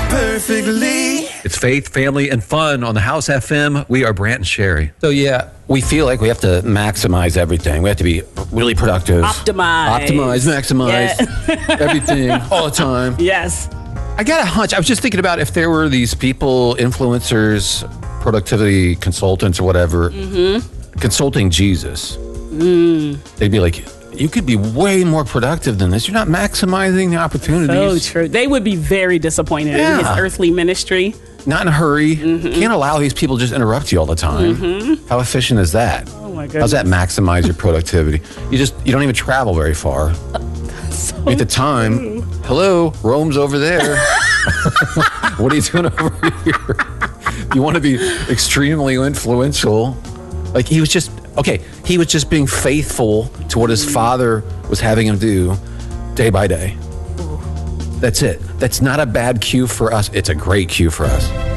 perfectly. It's faith, family, and fun on the House FM. We are Brant and Sherry. So, yeah, we feel like we have to maximize everything. We have to be really productive. Maximize everything all the time. Yes. I got a hunch. I was just thinking about if there were these people, influencers, productivity consultants or whatever, consulting Jesus. They'd be like, you could be way more productive than this. You're not maximizing the opportunities. So true. They would be very disappointed in his earthly ministry. Not in a hurry. Can't allow these people to just interrupt you all the time. How efficient is that? Oh my goodness. How's that maximize your productivity? You don't even travel very far. At the time, hello, Rome's over there. What are you doing over here? You want to be extremely influential. Like he was just being faithful to what his father was having him do day by day. That's it. That's not a bad cue for us. It's a great cue for us.